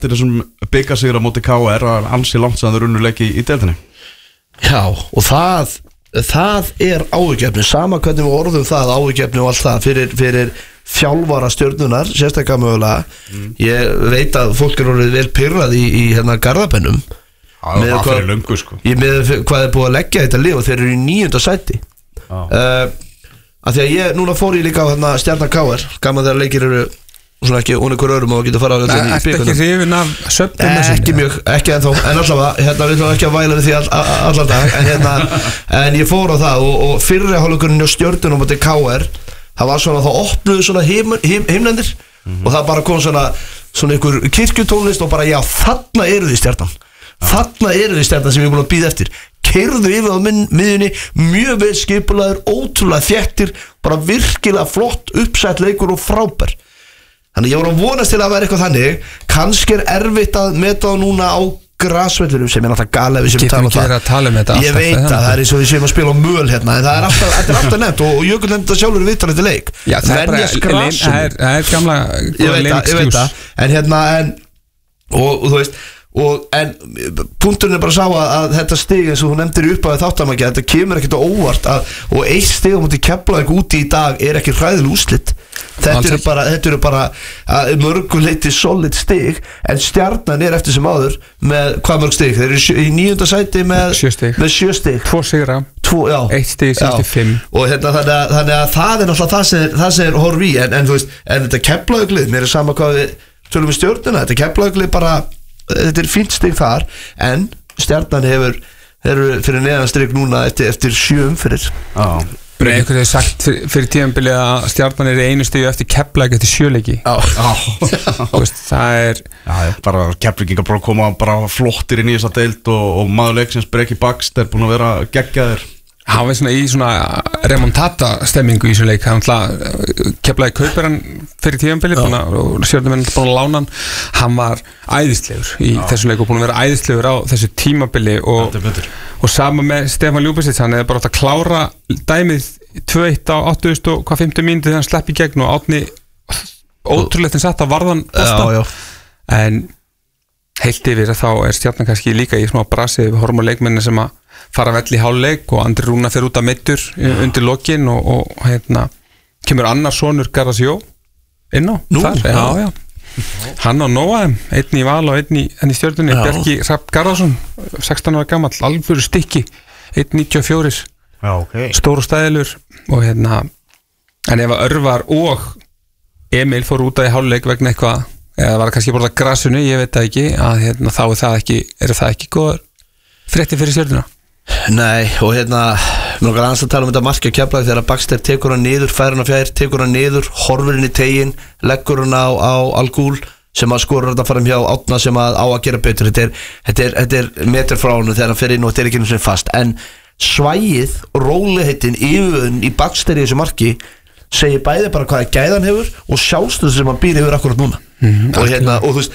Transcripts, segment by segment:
eftir þessum bikarsigur á móti KR að ansi langt sem þeir unnu leiki í deildinni. Já, og það áhugjefni, sama hvernig við orðum það, áhugjefni og allt það fyrir þjálfara Stjörnunar, sérstaklega mögulega. Ég veit að fólk orðið vel pirrað í hérna Garðabænum. Það fyrir löngu sko. Með hvað búið að leggja þetta lið og þeir eru í 9. sæti. Af því að núna fór ég líka á hérna Stjarnan KR, gaman þegar leikir eru svona ekki ykkur öðrum og geta fara á þetta í byggunum. Ertu ekki hrifin af söfnum þessum? Ekki mjög, ekki ennþá, en allavega hérna við ætlum ekki að væla við því allan dag en ég fór á það og fyrri hálfleikurinn á Stjörnunum á KR, það var svona, þá opnuðu svona himnendir og það bara kom svona ykkur kirkjutónlist og bara já, þarna eru þið Stjarnan, þarna eru þið Stjarnan sem ég er búin að bíða eftir. Keyrðu yfir á miðjunni, mjög vel skipulaður, ótrúlega þéttir, bara virkilega flott uppsett leikur og frábær. Þannig ég voru að vonast til að vera eitthvað þannig. Kannski erfitt að meta á núna á grasvellinum sem náttúrulega galið við sem tala um þetta. Ég veit að það er eins og við séum að spila á möl hérna, en það er alltaf nefnt og Jökull nefndi það sjálfur í viðtalið til leik. Já, það er gamla ég veit það, en hérna og þú veist en punkturinn bara sá að þetta stig eins og þú nefndir upp að þáttamækja, þetta kemur ekkert á óvart og eitt stig á móti Keflavík úti í dag er ekki hræðileg úrslit. Þetta eru bara mörguleiti solid stig, en Stjarnan er eftir sem áður með hvað mörg stig? Þeir eru í 9. sæti með 7 stig. 2 sigra, 1 stig, 65. Og hérna þannig að það er náttúrulega það sem er horfi en þú veist, en þetta Keflavík-lið, mér er sama hvað við tölum við Stjörnuna, þetta Keflavík-lið bara, þetta er fínt stig þar, en Stjarnan eru fyrir neðanstrik núna eftir 7 umferðir. Einhvern veginn sagt fyrir tímabilið að Stjarnan er í 1 stigu eftir Keflavík eftir 7 leiki. Það er bara Keflvíkingar bara koma bara flottir inn í þessa deild og maður leiksins Breki Bakst er búin að vera geggjaður. Hann var svona í svona remontata stemmingu í þessu leik. Keflavík kaupir hann fyrir tímabilið og Stjarnan er búin að lána hann. Hann var æðislegur í þessu leik og búin að vera æðislegur á þessu tímabili og sama með Stefán Ljúbisic, hann hefði bara átt að klára dæmið 2-1 á 50 mínútu þegar hann slepp í gegn og Árni ótrúlegt en satt að varðan bolta. En heilt yfir þá er Stjarnan kannski líka í smá brasi við horfum á leikmenni sem að fara vell í hálfleik og Andri Rúna fer út af meiddur undir lokin og hérna kemur annar sonur Garðars Jó inn á þar. Hann á Nóaðum, einn í Val og einn í Stjörnunni, Bjarki Hrafn Garðarsson 16 ára gamall, alvöru stykki 1.94 stór og stæðilur og hérna en ef að Örvar og Emil fór út af í hálfleik vegna eitthvað eða var það kannski bara grasinu, ég veit það ekki að hérna, þá er það ekki góður frétti fyrir Stjörnuna. Nei, og hérna mér okkar annars að tala um þetta markja Keflavík þegar Baxter tekur hann niður, fær hann á fjær, tekur hann niður, horfir hann í tegin, leggur hann á Al-Ghul sem að skorur þetta fram hjá Átna sem að á að gera betur. Þetta er meter frá hann þegar hann fer inn og þetta er ekki náttúrulega fast, en svægið og róligheitin yfirvöðin í Baxter í þessu marki segir bæði bara hvaða gæðan hefur og sjálfstöð sem hann býr yfir akkurat núna. Og hérna,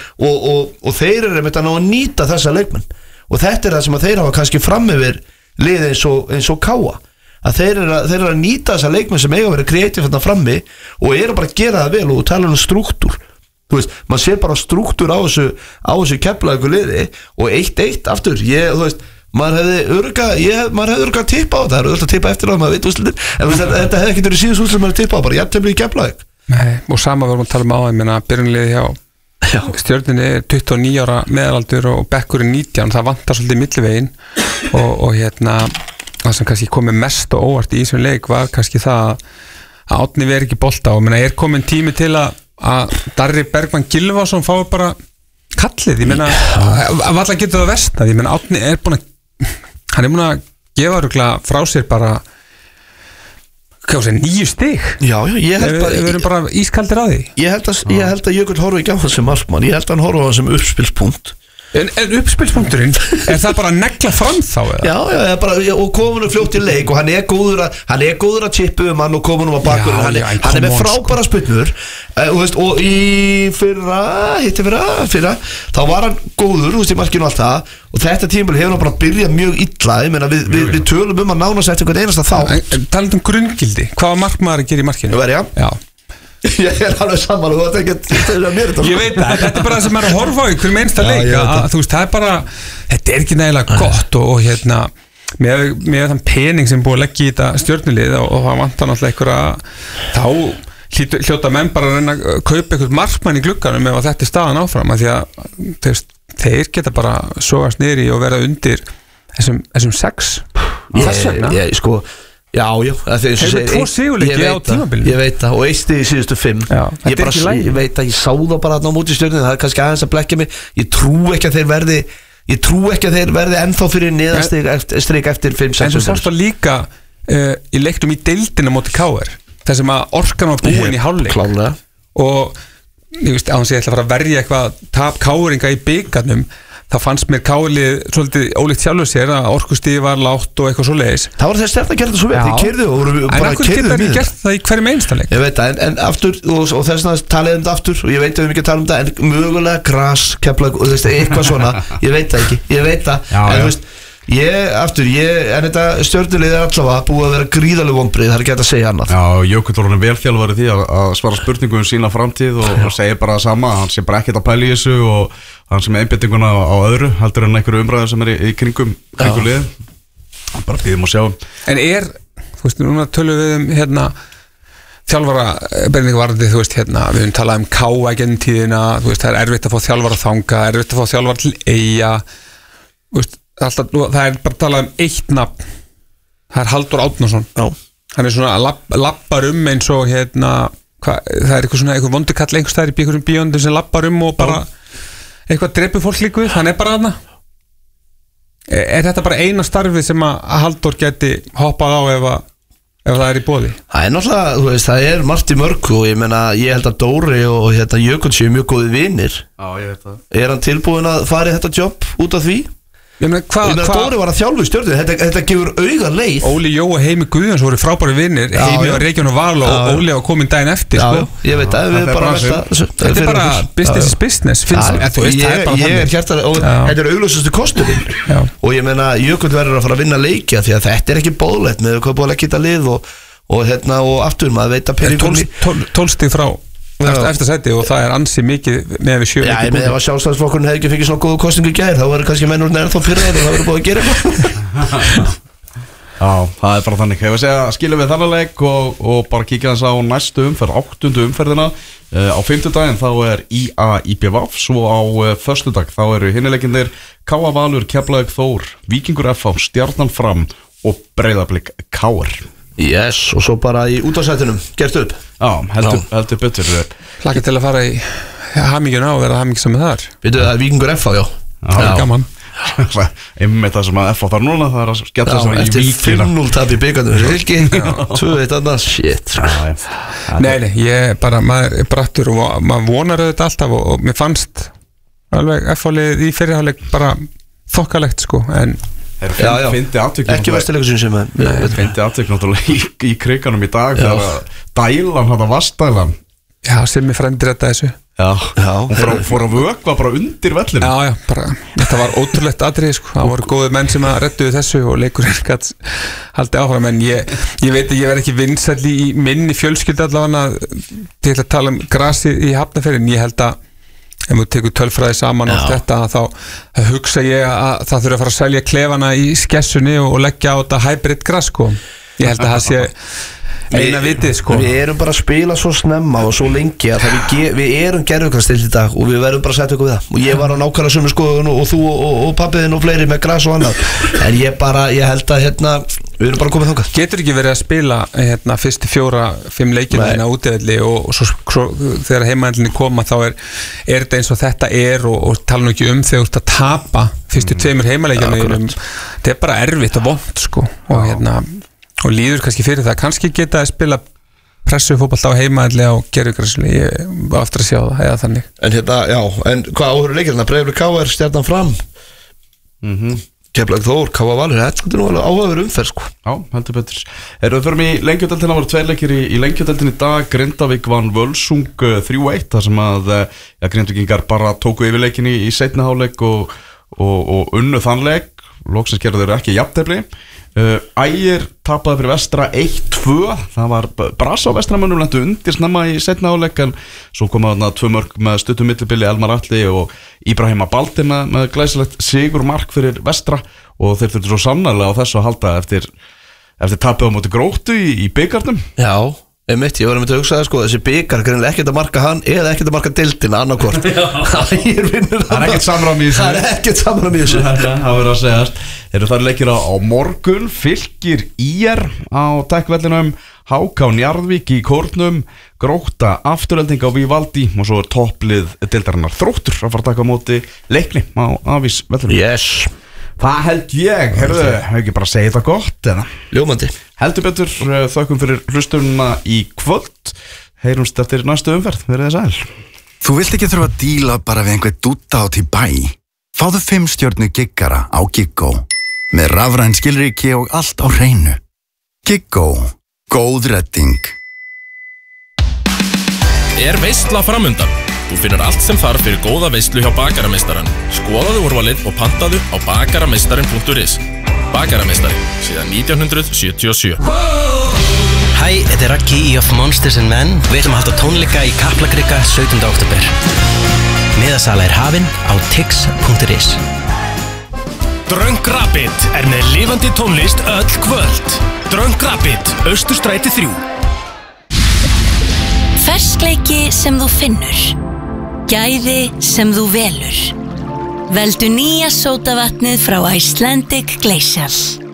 og þeir eru með að ná að nýta þessa leikmenn og þetta er það sem að þeir hafa kannski fram yfir liðið eins og Káa, að þeir eru að nýta þessa leikmenn sem eiga að vera kreatív hérna frammi og eru bara að gera það vel og tala um struktúr. Þú veist, maður sér bara struktúr á þessu Keflavíkur liði og 1-1 aftur, þú veist, maður hefði örga tippa á þetta, það eru öll að tippa eftir á það, maður veit úrslitin, en þetta hefði ekki verið síðust úrslit maður tippa á, bara jafntefli í Keflavík. Nei, og sama vorum að tala um á það, byrjunliði hjá Stjörnunni er 29 ára meðalaldur og bekkurinn 19, það vantar svolítið millivegin og hérna það sem kannski komið mest og óvart í þessum leik var kannski það að Árni veri ekki bolta og er komin tími til að Darri Bergmann Gylfason fái bara kallið, ég meina að alla getur það versnað, ég meina Árni er búin að gefa rúglega frá sér bara 9 stig. Já, ég held bara við erum bara ískaldir á því. Ég held að Jökull horfi ekki á það sem markmann, ég held að hann horfi á það sem uppspilspunkt. En uppspilspunkturinn, er það bara að negla fram þá eða? Já, bara, og komunum fljótt í leik og hann er góður að chippa hann og komunum á bakgrunn, hann er með frábæra spilnur og í fyrra þá var hann góður í markinu og allt það og þetta tímabil hefur hann bara byrjað mjög illa, ég meina við tölum um að nánast eftir hvern einasta þá. Talandi um grunngildi, hvað var markmaður að gera í markinu? Já, Ég alveg saman og þú ert ekki að segja mér þetta. Ég veit það, þetta bara það sem að horfa á í hverjum einsta leik að þú veist, það bara, þetta ekki nægilega gott og hérna með þann pening sem búið að leggja í þetta stjörnulið og það vantar náttúrulega einhverja þá hljóta menn bara að reyna að kaupa einhvern markmann í glugganum ef þetta staðan áfram að því að þeir geta bara sogast niður í og verða undir þessum 6 þess vegna sko, já þeir eru 2 sigurleiki á tímabilinu ég veit það og eisti í síðustu 5 ég veit að ég sá það bara á móti stjörnunni það er kannski aðeins að blekja mig ég trú ekki að þeir verði ennþá fyrir niðastrik eftir 5-6 en þú sást það líka í leiknum í deildina móti KR þar sem að orkan var búin í hálfleik klálega og ég veist að hann sé ætla að fara að verja eitthvað tap káringa í byggarnum þá fannst mér kálið svolítið ólíkt sjálfur sér að orkustíði var lágt og eitthvað svo leiðis það var þess að gera þetta svo vel þeir keyrðu og bara en akkur geta ekki gert það í hverjum einstaleik ég veit það en aftur og þess að talaði þetta aftur og ég veit að við ekki að tala það en mögulega gras Keflavík og eitthvað svona ég veit það en þú veist en þetta stjörnulið allavega búið að vera gríðaleg vonbrigði, það er ekki hægt að segja annað. Já, Jökull var velþjálfari því að svara spurningum sína framtíð og segja bara það sama, hann sé bara ekkert að pæla í þessu og hann sem einbeitinguna á öðru, heldur en einhverju umræðu sem er í kringum liðin. Bara býðum að sjá. En þú veist, núna tölum við hérna þjálfara berningu varði, þú veist, hérna við höfum talað K.A. gennum tíðina, þú veist, það er erfitt að fá þjálfara þanga, erfitt að fá þjálfara til Eyja, þú veist alltaf, það er bara að tala eitt nafn það er Halldór Árnason hann er svona að lappar eins og hérna það er eitthvað vondukall einhvers staðar í einhverjum bíóndum sem lappar og bara eitthvað dreipur fólk líka við, hann er bara þarna er þetta bara eina starfið sem að Halldór geti hoppað á ef það er í boði? Það er náttúrulega, þú veist, það er margt í mörgu og ég held að Dóri og hérna Jökull séu mjög góði vinir ég veit það er hann tilbúin að fara í þetta jobb út af því? Ég meina Dóri var að þjálfa í stjörnunni þetta gefur auga leið Óli Jó og Heimi Guðjóns voru frábæri vinnir Heimi var Reykján og Val og Óli var komin daginn eftir ég veit að þetta er bara business is business þetta er augljósastu kosturinn og ég meina Jökull verður að fara að vinna leikja því að þetta er ekki bóðlegt með hvað búið að geta lið og aftur maður veit að peningum 12 stig frá eftir sæti og það er ansi mikið með við 7 Já, ég með ef að sjálfstæðisflokkurinn hefði ekki fengið svona góðu kostingu í gær þá verður kannski mennur ennþá fyrir það verður búið að gera eitthvað Já, það er bara þannig Hefur segja, skilum við þannig leik og bara kíkja þess á næstu umferð 8. umferðina á 5. daginn þá er IA IPVAF svo á föstudag þá eru hinnileikindir K.A. Valur, Keflavík Þór Víkingur FH, Stjarnan Fram og Breiðablik KR Yes, og svo bara í útvarpsþættinum gert upp Já, heldur betur Hlakka til að fara í hamingjuna og vera hamingjusam með þar Veitu það er Víkingur FH, já Það er gaman Einmitt það sem að FH þar núna það er að skella þess að í Víkina Eftir 5-0 tap í byggarnum Vilki, 2-1 annars Shit Nei, ég bara, maður er brattur og maður vonar þetta alltaf og mér fannst alveg FH-lið í fyrirháleik bara þokkalegt sko en Fyndi atvik Ekki vestileikusinn sem Fyndi atvik náttúrulega í kriganum í dag þegar dælan, þetta vastdælan Já, sem ég frendir þetta þessu Já, fór að vökva bara undir vellinu Já, bara, þetta var ótrúlegt atrið sko. Það voru góði menn sem að redduðu þessu og leikurinn gætt haldið áfram en ég veit að ég verð ekki vinsæll í minni fjölskyldu allavega til að tala grasið í Hafnarfirði en ég held að ef þú tekur tölfræði saman og þetta þá hugsa ég að það þurfa að fara að selja klefana í skessunni og leggja á þetta hybrid gras sko. Ég held að það sé eina vitið sko. Við erum bara að spila svo snemma og svo lengi að við erum gerfugrasstill í dag og við verðum bara að setja okkur við það og ég var á nákvæmlega sömu skoðun og þú og pappiðinn og fleiri með gras og annað en ég held að við erum bara komið þangað Getur ekki verið að spila fyrstu 4-5 leikina útivelli og svo þegar heimaðinni koma þá er þetta eins og þetta og tala nú ekki þegar þú ert að tapa fyrstu 2 heimaleikina þetta er bara erfitt og vont sko og líður kannski fyrir það kannski geta að spila pressufótbolta á heimaðli á gerfugrasli ég var aftur að sjá það eða þannig en hvað áhverju leikir Breiðablik KR, Stjarnan Fram Keflavík Þór, K.A. Valur þetta er nú alveg áhugaverð umferð sko Já, heldur betur Við förum í lengjudeildina, það voru 2 leikir í lengjudeildin í dag Grindavík vann Völsung 3-1 þar sem að Grindvíkingar bara tóku yfir leikin í seinni hálfleik og unnu þann leik loksins gerðu þeir ekki jafntefli Ægir tapaði fyrir Vestra 1-2. Það var brasa á Vestramönnum, lentu undir snemma í seinna áleik, en svo koma þarna 2 mörk með stuttum millibili, Elmar Atli og Íbrahima Baldi með glæsilegt sigur mark fyrir Vestra, og þeir þurftu svo sannarlega á þessu að halda eftir tapið á móti Gróttu í bikarnum. Já, einmitt, ég var að hugsa það, sko, þessi bikar greinilega ekkert að marka hann eða ekkert að marka deildina annarkvort. Það er ekkert samræmi í þessu. Það er ekkert samræmi í þessu. Það verður að segjast. Eru þar leikir á morgun, Fylkir IR á Tækvellinum, HK Njarðvík í Kórnum, Grótta Afturhelding á Vívaldi, og svo topplið deildarinnar Þróttur að fara að taka á móti Leikni á Afís-vellinum. Yes. Það held ég, heyrðu, hefur ekki bara segið það gott eða? Ljómandi. Heldur betur, þökkum fyrir hlustununa í kvöld. Heyrumst eftir næstu umferð, verið þið sæl. Þú vilt ekki þurfa að díla bara við einhver dúta át í bæ? Fáðu 5 stjörnu giggara á Giggó, með rafræn skilríki og allt á hreinu. Giggó, góð redding. Veisla framundan. Þú finnur allt sem þarf fyrir góða veislu hjá Bakarameistarann. Skoðaðu úrvalið og pantaðu á bakarameistarin.is. Bakarameistari, síðan 1977. Hæ, þetta Raggi í Of Monsters and Men. Við ætlum að halda tónleika í Kaplakrika 17. október. Miðasala hafin á tix.is. Dröng Rabbit með lifandi tónlist öll kvöld. Dröng Rabbit, Austurstræti 3. Ferskleiki sem þú finnur. Gæði sem þú velur. Veldu nýja sódavatnið frá Icelandic Glacial.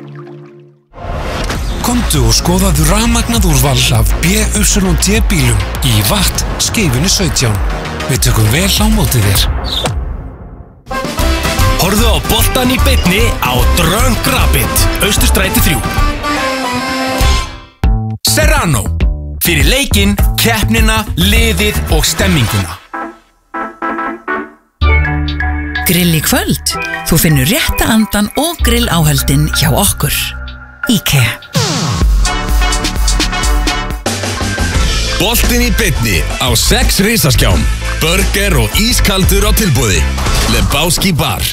Komdu og skoðaðu rafmagnað úrval af BYD bílum í Vatt Skeifunni 17. Við tökum vel á móti þér. Horfðu á boltan í beinni á Dröng Rabbit, Austurstræti 3. Serrano. Fyrir leikinn, keppnina, liðið og stemminguna. Grill í kvöld. Þú finnur rétta andan og grill áhöldin hjá okkur. IKEA. Boltinn í beinni á 6 risaskjám. Burger og ískaldur á tilboði. Lebowski Bar.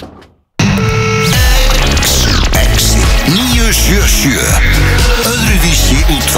Exit 977. Öðruvísi útvarp.